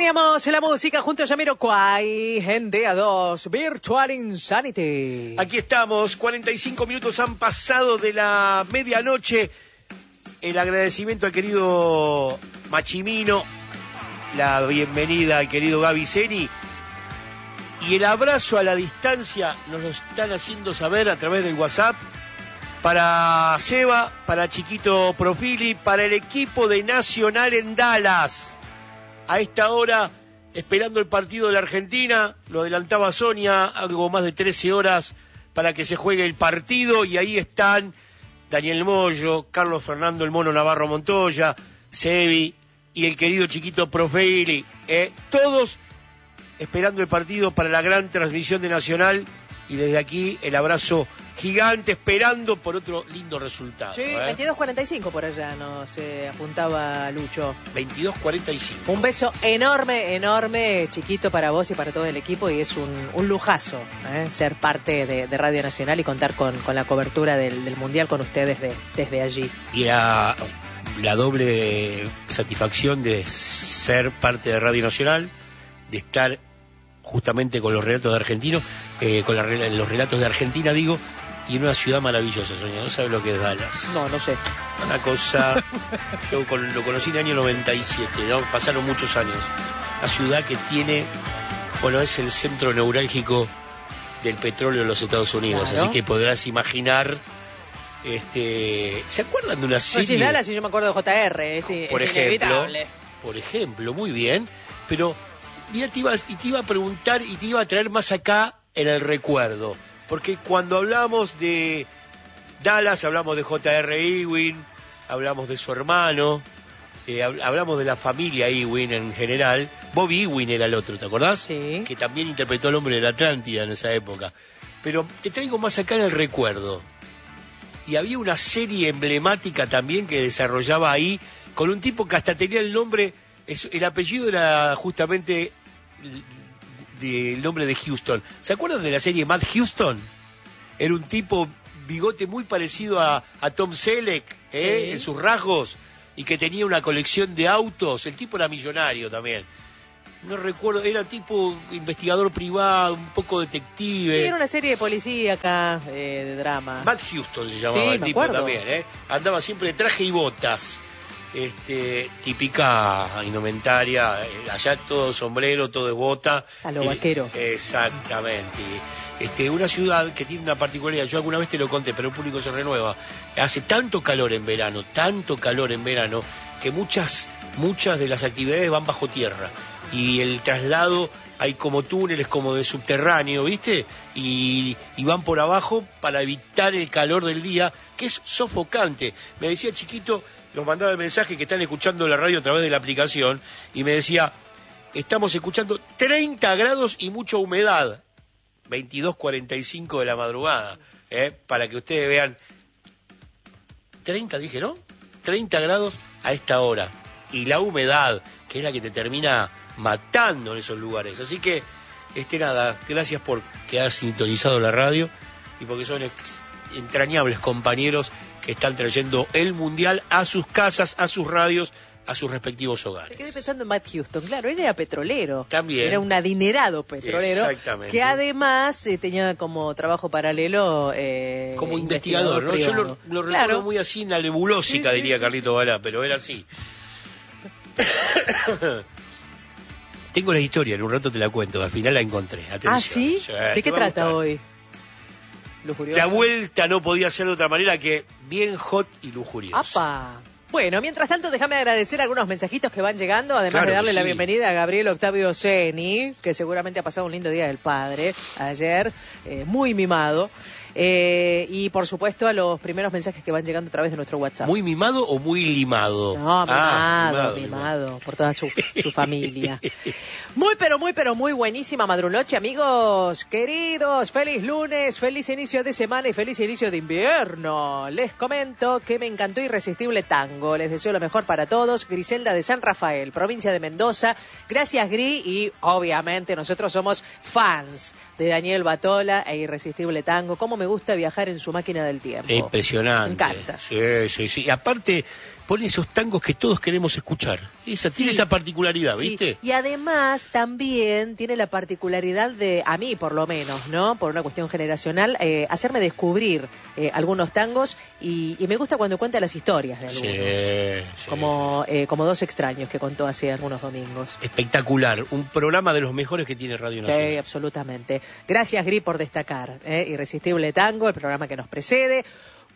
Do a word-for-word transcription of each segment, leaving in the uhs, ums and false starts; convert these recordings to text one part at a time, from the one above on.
Teníamos la música junto a Jamiroquai en D A dos, Virtual Insanity. Aquí estamos, cuarenta y cinco minutos han pasado de la medianoche. El agradecimiento al querido Machimino, la bienvenida al querido Gaby Zeni y el abrazo a la distancia nos lo están haciendo saber a través del WhatsApp para Seba, para Chiquito Profili, para el equipo de Nacional en Dallas. A esta hora, esperando el partido de la Argentina, lo adelantaba Sonia, algo más de trece horas para que se juegue el partido, y ahí están Daniel Moyo, Carlos Fernando el Mono Navarro Montoya, Sebi y el querido Chiquito Profili, eh, todos esperando el partido para la gran transmisión de Nacional, y desde aquí el abrazo gigante, esperando por otro lindo resultado. Sí, ¿eh? veintidós cuarenta y cinco por allá nos eh, apuntaba Lucho. veintidós cuarenta y cinco. Un beso enorme, enorme, Chiquito, para vos y para todo el equipo, y es un, un lujazo ¿eh? ser parte de, de Radio Nacional y contar con, con la cobertura del, del Mundial con ustedes de, desde allí. Y la, la doble satisfacción de ser parte de Radio Nacional, de estar justamente con los relatos de Argentino, eh, con la, los relatos de Argentina, digo, y en una ciudad maravillosa, Sonia. ¿No sabes lo que es Dallas? No, no sé. Una cosa... Yo con, lo conocí en el año noventa y siete, ¿no? Pasaron muchos años. Una ciudad que tiene... Bueno, es el centro neurálgico del petróleo de los Estados Unidos. Claro. Así que podrás imaginar... este ¿Se acuerdan de una serie? Pues sí, Dallas, y yo me acuerdo de J R, es, es por ejemplo, inevitable. Por ejemplo, muy bien. Pero, mira, te iba, y te iba a preguntar y te iba a traer más acá en el recuerdo. Porque cuando hablamos de Dallas, hablamos de J R Ewing, hablamos de su hermano, eh, hablamos de la familia Ewing en general. Bobby Ewing era el otro, ¿te acordás? Sí. Que también interpretó al hombre de la Atlántida en esa época. Pero te traigo más acá en el recuerdo. Y había una serie emblemática también que desarrollaba ahí, con un tipo que hasta tenía el nombre, el apellido era justamente... del nombre de Houston. ¿Se acuerdan de la serie Matt Houston? Era un tipo bigote muy parecido a, a Tom Selleck, ¿eh? Sí. En sus rasgos, y que tenía una colección de autos. El tipo era millonario también. No recuerdo, era tipo investigador privado, un poco detective. Sí, era una serie de policía acá, eh, de drama. Matt Houston se llamaba Sí, el me tipo acuerdo. también, ¿eh? Andaba siempre de traje y botas. Este, típica indumentaria, eh, allá todo sombrero, todo de bota. A lo Eh, vaquero. Exactamente. Este, una ciudad que tiene una particularidad, yo alguna vez te lo conté, pero el público se renueva. Hace tanto calor en verano, tanto calor en verano, que muchas, muchas de las actividades van bajo tierra. Y el traslado, hay como túneles, como de subterráneo, ¿viste? Y, y van por abajo para evitar el calor del día, que es sofocante. Me decía Chiquito, nos mandaba el mensaje que están escuchando la radio a través de la aplicación, y me decía, estamos escuchando treinta grados y mucha humedad, veintidós cuarenta y cinco de la madrugada, ¿eh? Para que ustedes vean, treinta dije, ¿no? treinta grados a esta hora, y la humedad, que es la que te termina matando en esos lugares. Así que, este nada, gracias por quedar sintonizado la radio, y porque son ex- entrañables compañeros que están trayendo el Mundial a sus casas, a sus radios, a sus respectivos Me hogares. quedé pensando en Matt Houston. Claro, él era petrolero. También. Era un adinerado petrolero. Exactamente. Que además eh, tenía como trabajo paralelo... Eh, Como investigador, ¿no? Yo lo, privado. lo recuerdo Claro. muy así en la nebulósica, Sí, sí, diría sí. Carlito Balá, pero era así. Tengo la historia, en un rato te la cuento, al final la encontré. Atención. Ah, ¿sí? ¿De te qué va a trata gustar. hoy? Lujurioso. La vuelta no podía ser de otra manera que bien hot y lujuriosa. ¡Apa! Bueno, mientras tanto, déjame agradecer algunos mensajitos que van llegando, además Claro de que darle la sí. bienvenida a Gabriel Octavio Zeni, que seguramente ha pasado un lindo día del padre ayer, eh, muy mimado. Eh, y por supuesto a los primeros mensajes que van llegando a través de nuestro WhatsApp. ¿Muy mimado o muy limado? No, mimado, Ah, mimado, mimado. por toda su, su familia. Muy, pero muy, pero muy buenísima madrunoche, amigos queridos. Feliz lunes, feliz inicio de semana y feliz inicio de invierno. Les comento que me encantó Irresistible Tango. Les deseo lo mejor para todos. Griselda de San Rafael, provincia de Mendoza. Gracias, Gri. Y obviamente nosotros somos fans de Daniel Batola e Irresistible Tango. ¿Cómo me gusta viajar en su máquina del tiempo? Impresionante. Me encanta. Sí, sí, sí. Y aparte, pone esos tangos que todos queremos escuchar. Esa, sí. Tiene esa particularidad, ¿viste? Sí. Y además también tiene la particularidad de, a mí por lo menos, ¿no? Por una cuestión generacional, eh, hacerme descubrir eh, algunos tangos y, y me gusta cuando cuenta las historias de algunos. Sí, sí. Como, eh, como Dos extraños que contó hace algunos domingos. Espectacular, un programa de los mejores que tiene Radio Nacional. Sí, absolutamente. Gracias, Gri, por destacar. ¿eh? Irresistible Tango, el programa que nos precede.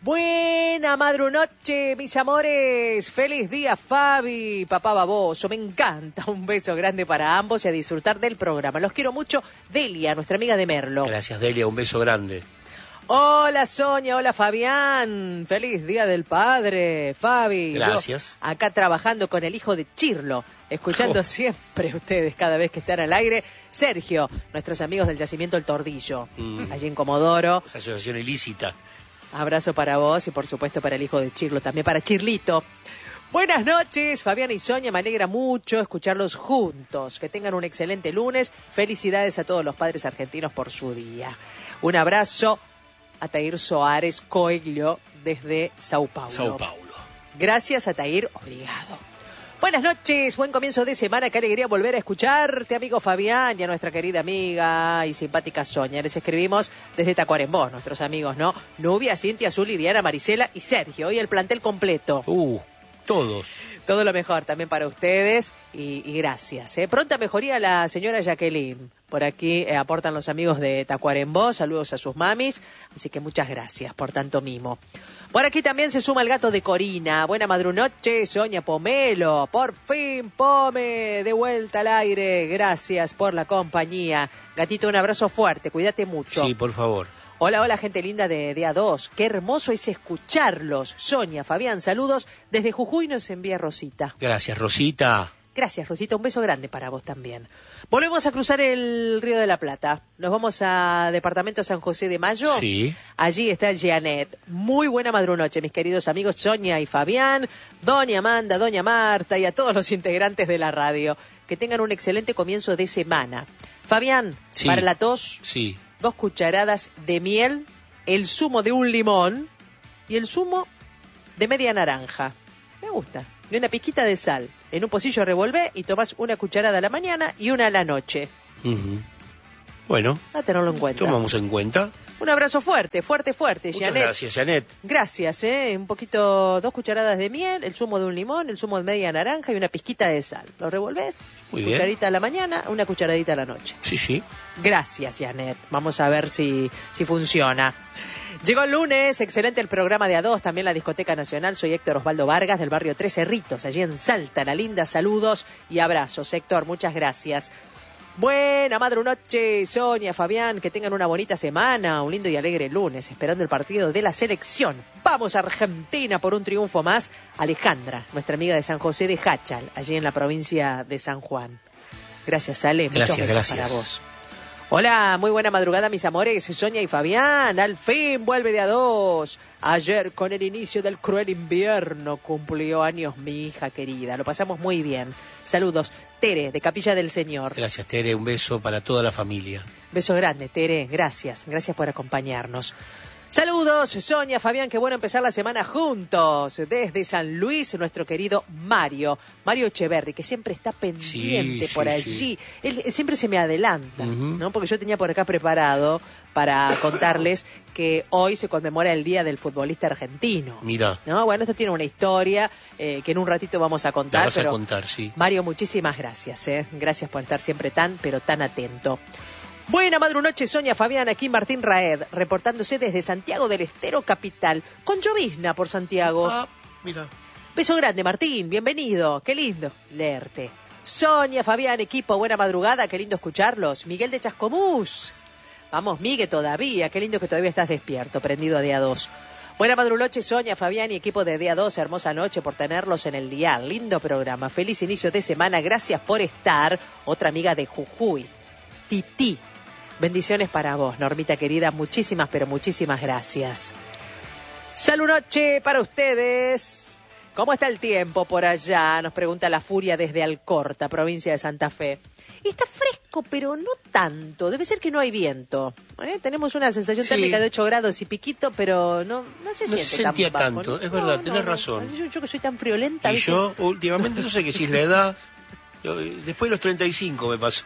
Buena madrunoche, mis amores. Feliz día, Fabi, papá baboso. Me encanta. Un beso grande para ambos y a disfrutar del programa. Los quiero mucho. Delia, nuestra amiga de Merlo. Gracias, Delia. Un beso grande. Hola, Sonia. Hola, Fabián. Feliz día del padre, Fabi. Gracias. Yo acá trabajando con el hijo de Chirlo, escuchando oh. siempre ustedes cada vez que están al aire. Sergio, nuestros amigos del Yacimiento El Tordillo, mm. allí en Comodoro. Esa asociación ilícita. Abrazo para vos y por supuesto para el hijo de Chirlo, también para Chirlito. Buenas noches, Fabián y Sonia, me alegra mucho escucharlos juntos. Que tengan un excelente lunes. Felicidades a todos los padres argentinos por su día. Un abrazo a Tair Soares Coelho desde Sao Paulo. Sao Paulo. Gracias a Tair, obrigado. Buenas noches, buen comienzo de semana, qué alegría volver a escucharte, amigo Fabián, y a nuestra querida amiga y simpática Sonia. Les escribimos desde Tacuarembó, nuestros amigos, ¿no? Nubia, Cintia, Zuli, Diana, Marisela y Sergio, hoy el plantel completo. Uh, todos. Todo lo mejor también para ustedes y, y gracias. ¿eh? Pronta mejoría a la señora Jacqueline. Por aquí eh, aportan los amigos de Tacuarembó, saludos a sus mamis, así que muchas gracias por tanto mimo. Por aquí también se suma el gato de Corina. Buena madrunoche, Sonia Pomelo. Por fin, Pome, de vuelta al aire. Gracias por la compañía. Gatito, un abrazo fuerte, cuídate mucho. Sí, por favor. Hola, hola, gente linda de, de A dos. Qué hermoso es escucharlos. Sonia, Fabián, saludos. Desde Jujuy nos envía Rosita. Gracias, Rosita. Gracias, Rosita. Un beso grande para vos también. Volvemos a cruzar el Río de la Plata. Nos vamos a Departamento San José de Mayo. Sí. Allí está Jeanette. Muy buena madrunoche, mis queridos amigos Sonia y Fabián, doña Amanda, doña Marta y a todos los integrantes de la radio. Que tengan un excelente comienzo de semana. Fabián, sí. Para la tos, sí. dos cucharadas de miel, el zumo de un limón y el zumo de media naranja. Me gusta. Y una pizquita de sal. En un pocillo revolvé y tomás una cucharada a la mañana y una a la noche. Uh-huh. Bueno. A tenerlo en cuenta. Tomamos en cuenta. Un abrazo fuerte, fuerte, fuerte, Muchas Janet. gracias, Janet. Gracias, ¿eh? Un poquito, dos cucharadas de miel, el zumo de un limón, el zumo de media naranja y una pizquita de sal. ¿Lo revolvés? Muy una bien. Cucharita a la mañana, una cucharadita a la noche. Sí, sí. Gracias, Janet. Vamos a ver si, si funciona. Llegó el lunes, excelente el programa de A dos, también la Discoteca Nacional. Soy Héctor Osvaldo Vargas, del barrio Tres Cerritos, allí en Salta, la linda. Saludos y abrazos, Héctor, muchas gracias. Buena madrunoche, Sonia, Fabián, que tengan una bonita semana, un lindo y alegre lunes, esperando el partido de la selección. Vamos a Argentina por un triunfo más. Alejandra, nuestra amiga de San José de Hachal, allí en la provincia de San Juan. Gracias, Ale, muchos Gracias, besos gracias. para vos. Hola, muy buena madrugada, mis amores, Sonia y Fabián. Al fin vuelve de A dos. Ayer, con el inicio del cruel invierno, cumplió años mi hija querida. Lo pasamos muy bien. Saludos, Tere, de Capilla del Señor. Gracias, Tere. Un beso para toda la familia. Beso grande, Tere. Gracias. Gracias por acompañarnos. Saludos, Sonia, Fabián, qué bueno empezar la semana juntos. Desde San Luis, nuestro querido Mario, Mario Echeverri, que siempre está pendiente sí, por sí, allí. sí. Él siempre se me adelanta, Uh-huh. ¿no? Porque yo tenía por acá preparado para contarles que hoy se conmemora el Día del Futbolista Argentino. Mira. ¿No? Bueno, esto tiene una historia eh, que en un ratito vamos a contar. La vas pero a contar, sí. Mario, muchísimas gracias. ¿eh? Gracias por estar siempre tan, pero tan atento. Buena madrunoche, Sonia, Fabián, aquí Martín Raed, reportándose desde Santiago del Estero Capital, con llovizna por Santiago. Ah, mira. Beso grande, Martín, bienvenido, qué lindo leerte. Sonia, Fabián, equipo, buena madrugada, qué lindo escucharlos. Miguel de Chascomús. Vamos, Miguel, todavía, qué lindo que todavía estás despierto, prendido a día dos. Buena madrunoche, Sonia, Fabián y equipo de Día dos, hermosa noche por tenerlos en el dial. Lindo programa, feliz inicio de semana, gracias por estar. Otra amiga de Jujuy, Titi. Bendiciones para vos, Normita querida, muchísimas, pero muchísimas gracias. Salud noche para ustedes. ¿Cómo está el tiempo por allá? Nos pregunta la Furia desde Alcorta, provincia de Santa Fe. Está fresco, pero no tanto. Debe ser que no hay viento. ¿eh? Tenemos una sensación Sí. térmica de ocho grados y piquito, pero no, no se No siente se sentía tan bajo. tanto, No, es verdad, no, tenés no. razón. Yo, yo que soy tan friolenta. Y ¿viste? yo, últimamente, no sé qué si es la edad. yo, Después de los treinta y cinco me pasó.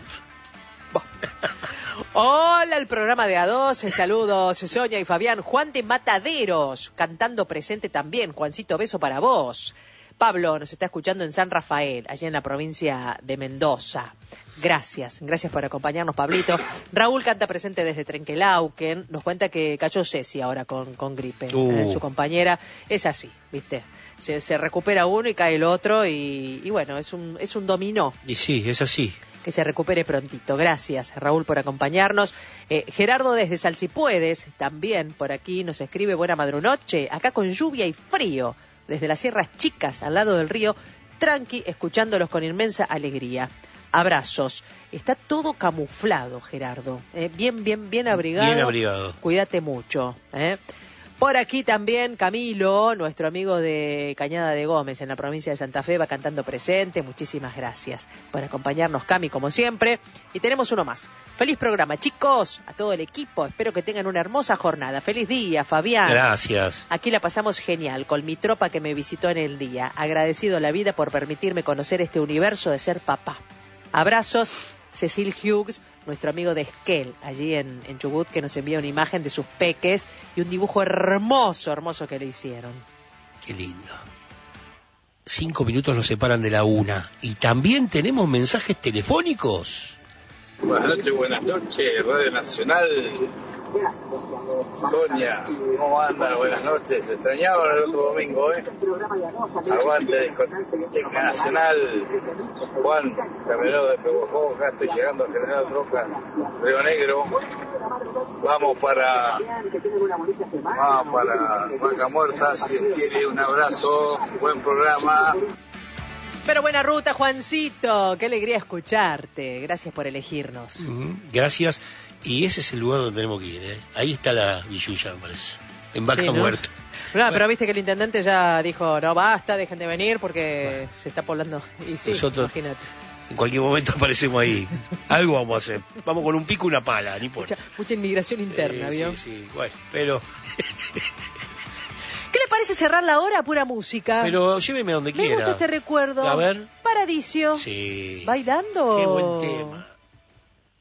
Hola, el programa de A dos, saludos Sonia y Fabián. Juan de Mataderos, cantando presente también. Juancito, beso para vos. Pablo nos está escuchando en San Rafael, allá en la provincia de Mendoza. Gracias, gracias por acompañarnos, Pablito. Raúl canta presente desde Trenquelauquen. Nos cuenta que cayó Ceci ahora con, con gripe. Uh. Eh, su compañera es así, ¿viste? Se, se recupera uno y cae el otro y, y bueno, es un, es un dominó. Y sí, es así. Que se recupere prontito. Gracias, Raúl, por acompañarnos. Eh, Gerardo desde Salsipuedes, también por aquí nos escribe buena madrunoche, acá con lluvia y frío, desde las Sierras Chicas, al lado del río, tranqui, escuchándolos con inmensa alegría. Abrazos. Está todo camuflado, Gerardo. Eh, bien, bien, bien abrigado. Bien abrigado. Cuídate mucho. ¿eh? Por aquí también Camilo, nuestro amigo de Cañada de Gómez, en la provincia de Santa Fe, va cantando presente. Muchísimas gracias por acompañarnos, Cami, como siempre. Y tenemos uno más. Feliz programa, chicos, a todo el equipo. Espero que tengan una hermosa jornada. Feliz día, Fabián. Gracias. Aquí la pasamos genial, con mi tropa que me visitó en el día. Agradecido a la vida por permitirme conocer este universo de ser papá. Abrazos, Cecil Hughes, nuestro amigo de Esquel, allí en, en Chubut, que nos envía una imagen de sus peques y un dibujo hermoso, hermoso que le hicieron. Qué lindo. Cinco minutos nos separan de la una. Y también tenemos mensajes telefónicos. Buenas noches, buenas noches, Radio Nacional. Sonia, ¿cómo anda? Buenas noches. Extrañaban el otro domingo, ¿eh? Aguante, Discoteca Nacional. Juan, camionero de Pehuajó, acá estoy llegando a General Roca, Río Negro. Vamos para... Vamos para Vaca Muerta, si Dios quiere, un abrazo, buen programa. Pero buena ruta, Juancito. Qué alegría escucharte. Gracias por elegirnos. Uh-huh. Gracias. Y ese es el lugar donde tenemos que ir, ¿eh? Ahí está la villuya, me parece. En Vaca Sí, ¿no? Muerta. No, bueno. Pero viste que el intendente ya dijo, no, basta, dejen de venir porque bueno. se está poblando. Y sí, nosotros, imagínate. En cualquier momento aparecemos ahí. Algo vamos a hacer. Vamos con un pico y una pala, ni importa. Mucha, mucha inmigración interna, sí, ¿vio? Sí, sí, bueno, pero... ¿Qué le parece cerrar la hora a pura música? Pero lléveme a donde Me quiera. gusta este recuerdo. A ver. Paradiso. Sí. ¿Bailando? Qué buen tema.